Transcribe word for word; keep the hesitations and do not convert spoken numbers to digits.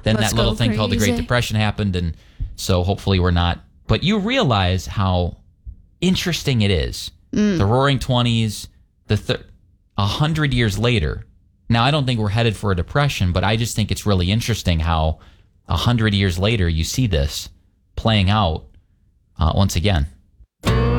then Let's that little go thing called the Great crazy. Depression happened, and so hopefully we're not. But you realize how interesting it is. Mm. The Roaring Twenties, the th- a hundred years later. Now I don't think we're headed for a depression, but I just think it's really interesting how a hundred years later you see this playing out uh, once again.